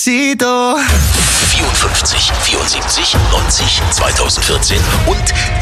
Sido. 54, 74, 90, 2014 und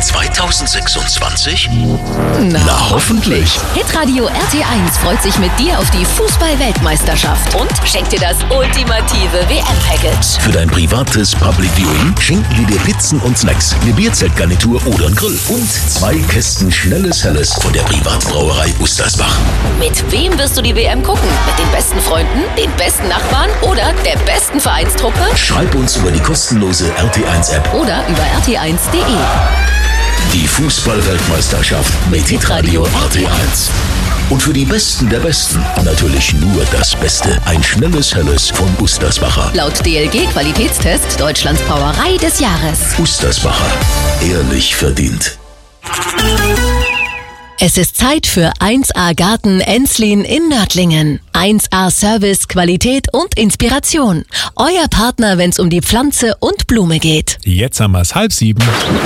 2026? Na, hoffentlich. Hitradio RT1 freut sich mit dir auf die Fußball-Weltmeisterschaft und schenkt dir das ultimative WM-Package. Für dein privates Public Viewing schenken wir dir Pizzen und Snacks, eine Bierzeltgarnitur oder einen Grill und 2 Kästen schnelles Helles von der Privatbrauerei Ustersbach. Mit wem wirst du die WM gucken? Mit den besten Freunden, den besten Nachbarn oder der besten Vereinstruppe? Schreib uns über die kostenlose RT1-App Oder über rt1.de. Die Fußball-Weltmeisterschaft mit Hitradio RT1. Und für die Besten der Besten natürlich nur das Beste. Ein schnelles Helles von Ustersbacher. Laut DLG-Qualitätstest Deutschlands Brauerei des Jahres. Ustersbacher. Ehrlich verdient. Es ist Zeit für 1A Garten Enslin in Nördlingen. 1A Service, Qualität und Inspiration. Euer Partner, wenn es um die Pflanze und Blume geht. Jetzt haben wir es 6:30.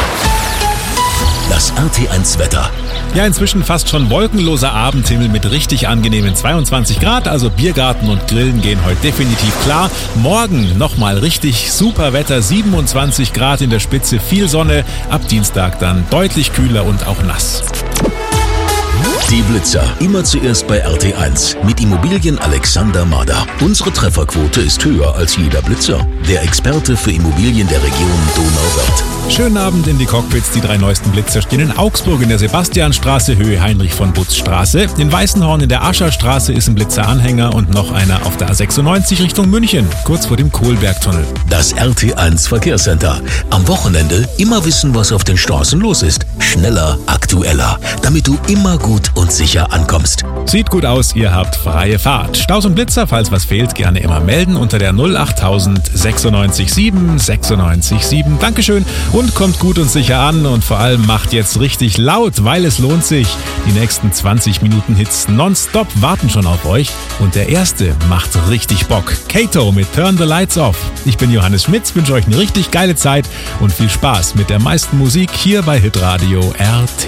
Das RT1 Wetter. Ja, inzwischen fast schon wolkenloser Abendhimmel mit richtig angenehmen 22 Grad. Also Biergarten und Grillen gehen heute definitiv klar. Morgen nochmal richtig super Wetter. 27 Grad in der Spitze, viel Sonne. Ab Dienstag dann deutlich kühler und auch nass. Die Blitzer. Immer zuerst bei RT1 mit Immobilien Alexander Mader. Unsere Trefferquote ist höher als jeder Blitzer. Der Experte für Immobilien der Region Donauwörth. Schönen Abend in die Cockpits. Die 3 neuesten Blitzer stehen in Augsburg in der Sebastianstraße, Höhe Heinrich von Butz Straße. In Weißenhorn in der Ascherstraße ist ein Blitzeranhänger und noch einer auf der A96 Richtung München, kurz vor dem Kohlbergtunnel. Das RT1 Verkehrscenter. Am Wochenende immer wissen, was auf den Straßen los ist. Schneller, aktueller, damit du immer gut und sicher ankommst. Sieht gut aus, ihr habt freie Fahrt. Staus und Blitzer, falls was fehlt, gerne immer melden unter der 08000 96 7 96 7. Dankeschön und kommt gut und sicher an und vor allem macht jetzt richtig laut, weil es lohnt sich. Die nächsten 20 Minuten Hits nonstop warten schon auf euch und der erste macht richtig Bock. Kato mit Turn the Lights Off. Ich bin Johannes Schmitz, wünsche euch eine richtig geile Zeit und viel Spaß mit der meisten Musik hier bei Hitradio RT.